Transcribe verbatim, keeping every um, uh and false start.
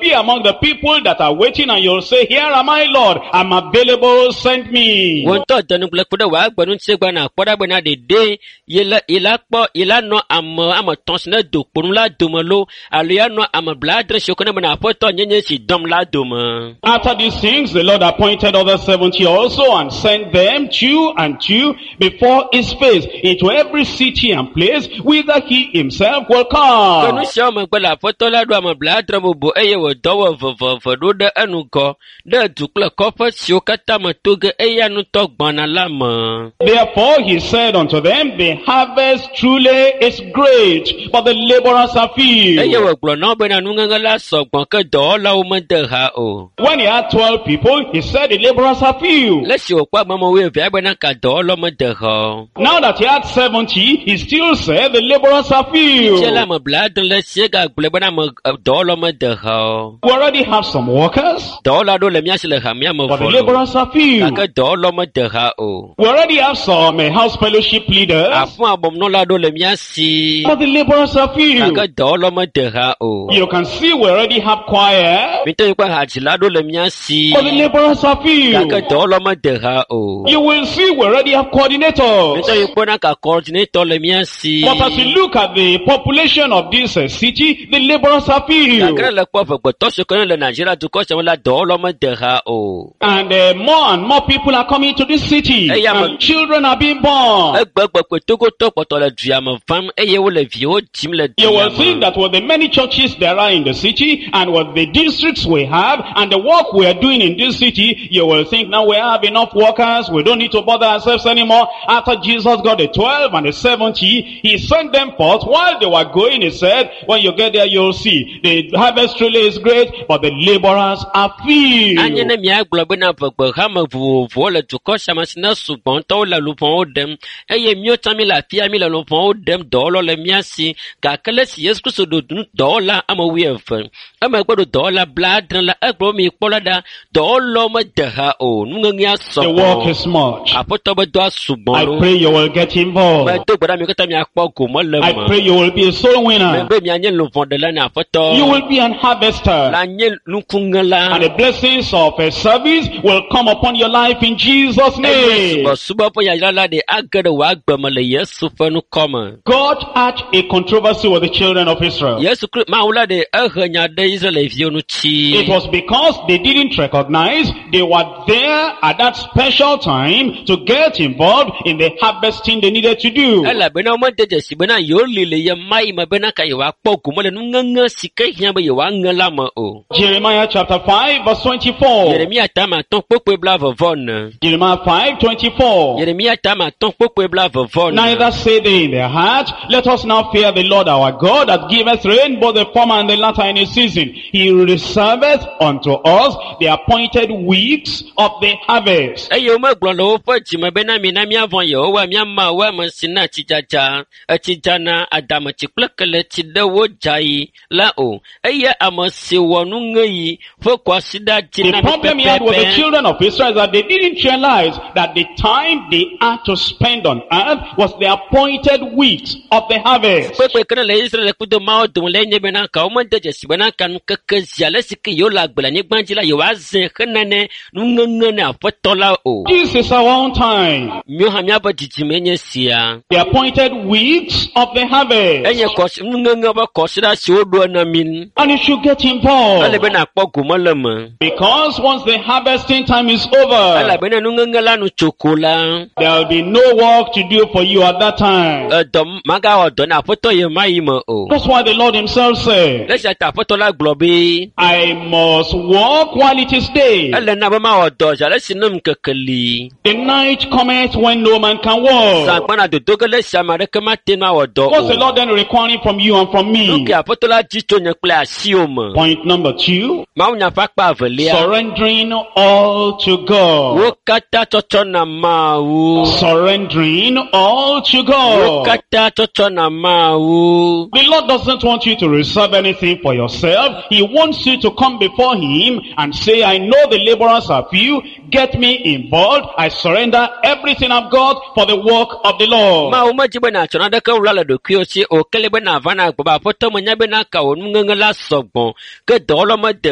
be among the people that are waiting, and you'll say, here am I, Lord, I'm available, send me. Won to tanu ble kuda wa gbanu se gba na poda bena de de yela ila po ila no am am tonsna do porula domolo alia no am bladre shokona bena poto nyenye si dom la doma. After these things, the Lord appointed other seventy also, and sent them two and two before his face into every city and place whither he himself will come. Kanu sha ma gbala poto la do am bladre bo bo eye wo dowo vo vo vo do de anu ko de dukle ko fa shokata ma toge eya nu to gbana la mo. Therefore he said unto them, the harvest truly is great, but the laborers are few. Eye wo gblo no bena nu nganga la so gbon ke do la o mo de ha o. When he had twelve people, he said the laborers are few. Le si o pa mama we ve bena ka do lo mo de ha. Now that he had seventy, he still said the laborers are few. Chela mo bladre le se ga gblo bena mo do lo mo de ha. We already have some workers, Do la do le mia se le ha mia mo but the fo. laborers are few. Ka do lo mo de ha o. We already have some uh, house fellowship leaders, Afun abom no la do le mia si. but the laborers are few. Ka do lo mo de ha o. You can see we already have choir, Mi te kwa ha ji la do le mia si. but the laborers are few. Ka do lo mo de ha o. You will see we already have Mi coordinators. te kwa na ka coordinator le mia si. But as you look at the population of this uh, city, the laborers are Ka few. kra le kwa fa to so ko le Nigeria to ko se la do lo mo de ha o. And uh, more and more people are coming to this city. Hey, yeah, And man. children are being born. Egbegbe pe to ko to poto le dua mo fam eye wo le vi o jim le You dua will mo. think that with the many churches there are in the city, and with the districts we have, and the work we are doing in this city, you will think now we have enough workers, we don't need to bother ourselves anymore. After Jesus got the twelve and the seventy, he sent them forth. While they were going, he said, when you get there, you'll see, the harvest truly is great, but the laborers are few. Anye ne mi aglo be na vegbe ha me vo vo le to ko sama sina sugbon to la lu pon o dem. Eye mi o tami la fia mi le lu pon o dem do lo le mi asi. Ka kele si Yesu Kristo do dun do la ama wi efe. Ama gbodo do la bladre la egbo mi pola da do lo mo de ha o. Nu ngi aso. The work is much. Apoto be do sugbon I lo. pray you will get Be involved. to gbada mi ko ta mi akpo go mo le I mo. pray you will be a soul winner. Be mi anye lu pon de la na apoto. You will be an harvester. La nye lu kungala. And the blessings of a service will come upon your life in Jesus' name. Suba suba po ya la de agade wa gbemo le Yesu fe nu koma. God had a controversy with the children of Israel. Yesu Kristo ma wula de ehenya de Israel fi onu chi. It was because they didn't recognize they were there at that special time to get involved in the harvesting they needed to do. Ela bena mo de jesi bena yo lile ye mai ma bena ka ye wa po ko mo le nu nganga sika hia be ye wa ngala ma o. Jeremiah chapter five verse twenty-four. Yeremia ta ma ton popo bla vovon. Jeremiah five twenty-four. Yeremia ta ma ton popo bla vovon. Neither say they in their heart, let us now fear the Lord our God that giveth rain both the former and the latter in his season. He reserveth unto us the appointed weeks of the harvest. Eyo ma gbon lo fo ji ma bena mi na mi avon ye o wa mi ma wa ma sina ti jaja. E ti jana adama ti plekele ti de wo jai la o. Eye amase wonu ngai fo kwa sida ti The na problem he had with the children of Israel is that they didn't realize that the time they had to spend on earth was the appointed weeks of the harvest. Pepe kana le Israel ku do ma o dum le nye bena ka o mo de jesi bena kan keke ziale sike yo la gbela nye gbanji la yo wa zen khenane nu nganga na fotola o. This is our own time. Mi ha mi aba jiji menye sia. The appointed weeks of the harvest. Enye ko nu nganga ba ko sida si o do na min. And you should get Ale involved. bena kpo gumo le mo. Because once the harvesting time is Ala over, bena nu nganga la nu chokola. there will be no work to do for you at that time. Dom maga o do na foto ye mai mo o. That's why the Lord himself said, Le sa ta foto la globe. I must walk while it is day. Ele na ba ma o do ja le sinum kekeli. The night cometh when no man can walk. Sa pana do dogele sa ma reke ma te na o do. What's the Lord then requiring from you and from me? Luki a foto la jicho nye kple asi o mo. Point number two, Ma unya fa pa avelia. surrendering all to God. Wo kata chocho na ma wu. Surrendering all to Wo God. kata chocho na ma wu. The Lord doesn't want you to reserve anything for yourself. He wants you to come before Him and say, I know the laborers are few. Get me involved. I surrender everything I've got for the work of the Lord. Ma uma jibe na chona de ka wala do kyo si o kele be na vana gba foto mo nya be na ka o nganga la sogbon. Ke do lo mo de